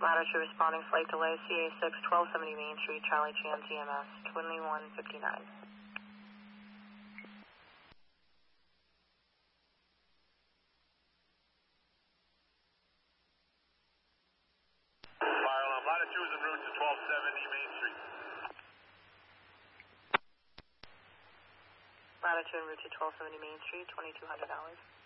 Latitude responding, flight delay, CA6, 1270 Main Street, Charlie Chan, TMS, 2159. Fire alarm, Latitude is en route to 1270 Main Street. Latitude en route to 1270 Main Street, $2,200.